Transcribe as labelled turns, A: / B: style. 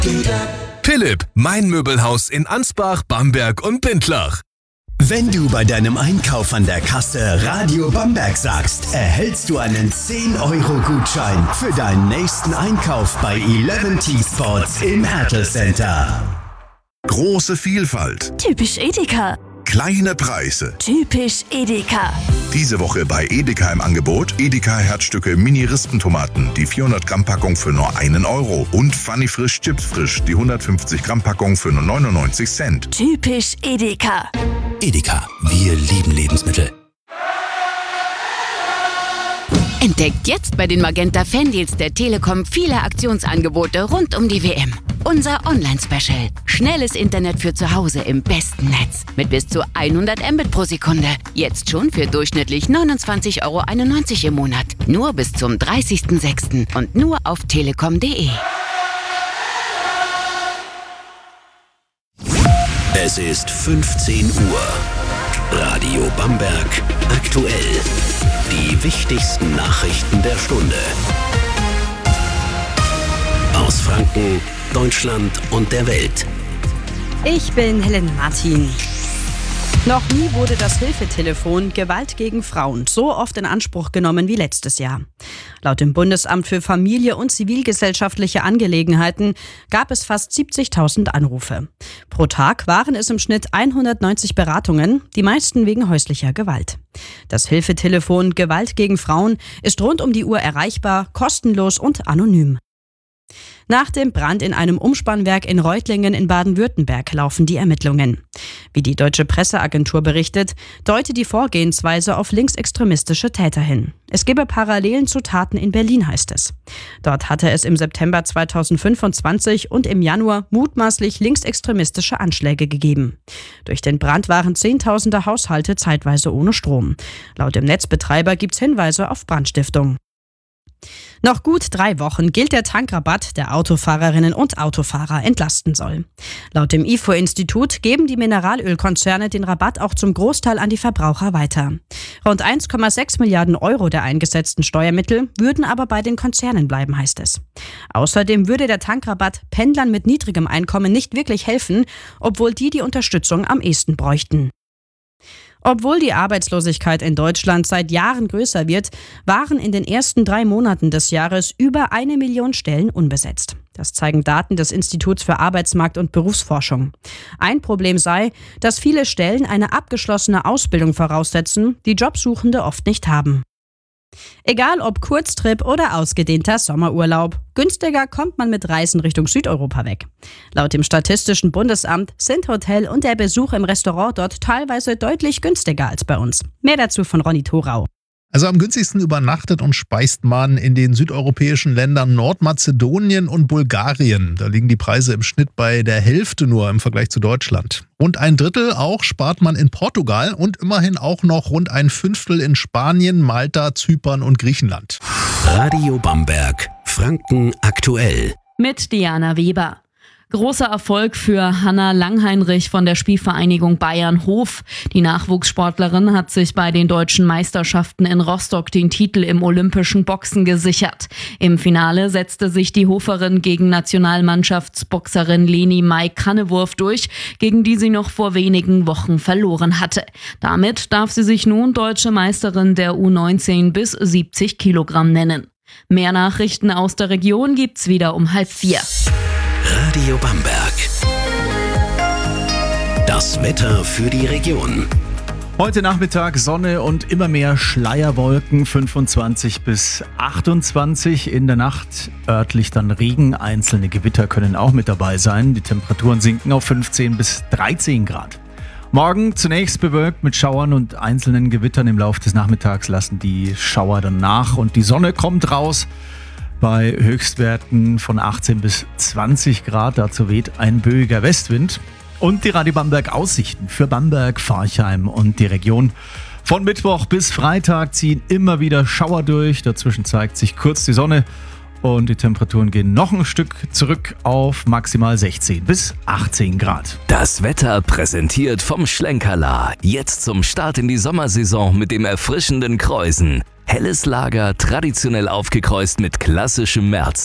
A: Philipp, mein Möbelhaus in Ansbach, Bamberg und Bindlach.
B: Wenn du bei deinem Einkauf an der Kasse Radio Bamberg sagst, erhältst du einen 10-Euro-Gutschein für deinen nächsten Einkauf bei 11 T-Sports im Hertel Center.
C: Große Vielfalt.
D: Typisch Edeka.
C: Kleine Preise.
D: Typisch Edeka.
C: Diese Woche bei Edeka im Angebot Edeka Herzstücke Mini-Rispentomaten, die 400 Gramm Packung für nur 1 Euro und Funny Frisch Chips Frisch, die 150 Gramm Packung für nur 99 Cent.
D: Typisch Edeka.
B: Edeka, wir lieben Lebensmittel.
E: Entdeckt jetzt bei den Magenta Fandeals der Telekom viele Aktionsangebote rund um die WM. Unser Online-Special. Schnelles Internet für zu Hause im besten Netz. Mit bis zu 100 Mbit pro Sekunde. Jetzt schon für durchschnittlich 29,91 Euro im Monat. Nur bis zum 30.06. und nur auf telekom.de.
B: Es ist 15 Uhr. Radio Bamberg aktuell. Die wichtigsten Nachrichten der Stunde. Aus Franken, Deutschland und der Welt.
F: Ich bin Helen Martin. Noch nie wurde das Hilfetelefon Gewalt gegen Frauen so oft in Anspruch genommen wie letztes Jahr. Laut dem Bundesamt für Familie und zivilgesellschaftliche Angelegenheiten gab es fast 70.000 Anrufe. Pro Tag waren es im Schnitt 190 Beratungen, die meisten wegen häuslicher Gewalt. Das Hilfetelefon Gewalt gegen Frauen ist rund um die Uhr erreichbar, kostenlos und anonym. Nach dem Brand in einem Umspannwerk in Reutlingen in Baden-Württemberg laufen die Ermittlungen. Wie die Deutsche Presseagentur berichtet, deutet die Vorgehensweise auf linksextremistische Täter hin. Es gebe Parallelen zu Taten in Berlin, heißt es. Dort hatte es im September 2025 und im Januar mutmaßlich linksextremistische Anschläge gegeben. Durch den Brand waren Zehntausende Haushalte zeitweise ohne Strom. Laut dem Netzbetreiber gibt es Hinweise auf Brandstiftung. Noch gut 3 Wochen gilt der Tankrabatt, der Autofahrerinnen und Autofahrer entlasten soll. Laut dem IFO-Institut geben die Mineralölkonzerne den Rabatt auch zum Großteil an die Verbraucher weiter. Rund 1,6 Milliarden Euro der eingesetzten Steuermittel würden aber bei den Konzernen bleiben, heißt es. Außerdem würde der Tankrabatt Pendlern mit niedrigem Einkommen nicht wirklich helfen, obwohl die Unterstützung am ehesten bräuchten. Obwohl die Arbeitslosigkeit in Deutschland seit Jahren größer wird, waren in den ersten 3 Monaten des Jahres über 1 Million Stellen unbesetzt. Das zeigen Daten des Instituts für Arbeitsmarkt- und Berufsforschung. Ein Problem sei, dass viele Stellen eine abgeschlossene Ausbildung voraussetzen, die Jobsuchende oft nicht haben. Egal ob Kurztrip oder ausgedehnter Sommerurlaub, günstiger kommt man mit Reisen Richtung Südeuropa weg. Laut dem Statistischen Bundesamt sind Hotel und der Besuch im Restaurant dort teilweise deutlich günstiger als bei uns. Mehr dazu von Ronny Thorau.
G: Also am günstigsten übernachtet und speist man in den südeuropäischen Ländern Nordmazedonien und Bulgarien. Da liegen die Preise im Schnitt bei der Hälfte nur im Vergleich zu Deutschland. Rund 1/3 auch spart man in Portugal und immerhin auch noch rund 1/5 in Spanien, Malta, Zypern und Griechenland.
B: Radio Bamberg, Franken aktuell.
H: Mit Diana Weber. Großer Erfolg für Hanna Langheinrich von der Spielvereinigung Bayern-Hof. Die Nachwuchssportlerin hat sich bei den deutschen Meisterschaften in Rostock den Titel im olympischen Boxen gesichert. Im Finale setzte sich die Hoferin gegen Nationalmannschaftsboxerin Leni Mai-Kannewurf durch, gegen die sie noch vor wenigen Wochen verloren hatte. Damit darf sie sich nun deutsche Meisterin der U19 bis 70 Kilogramm nennen. Mehr Nachrichten aus der Region gibt's wieder um 3:30.
B: Radio Bamberg. Das Wetter für die Region.
I: Heute Nachmittag Sonne und immer mehr Schleierwolken, 25 bis 28. In der Nacht örtlich dann Regen, einzelne Gewitter können auch mit dabei sein. Die Temperaturen sinken auf 15 bis 13 Grad. Morgen zunächst bewölkt mit Schauern und einzelnen Gewittern. Im Laufe des Nachmittags lassen die Schauer dann nach und die Sonne kommt raus. Bei Höchstwerten von 18 bis 20 Grad, dazu weht ein böiger Westwind. Und die Radio Bamberg Aussichten für Bamberg, Forchheim und die Region. Von Mittwoch bis Freitag ziehen immer wieder Schauer durch, dazwischen zeigt sich kurz die Sonne und die Temperaturen gehen noch ein Stück zurück auf maximal 16 bis 18 Grad.
A: Das Wetter präsentiert vom Schlenkerla. Jetzt zum Start in die Sommersaison mit dem erfrischenden Kreusen. Helles Lager, traditionell aufgekreuzt mit klassischem März.